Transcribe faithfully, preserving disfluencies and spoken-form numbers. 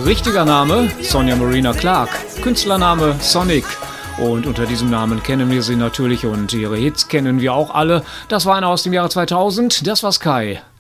Richtiger Name Sonja Marina Clark, Künstlername Sonic. Und unter diesem Namen kennen wir sie natürlich und ihre Hits kennen wir auch alle. Das war einer aus dem Jahre zweitausend, das war Sky.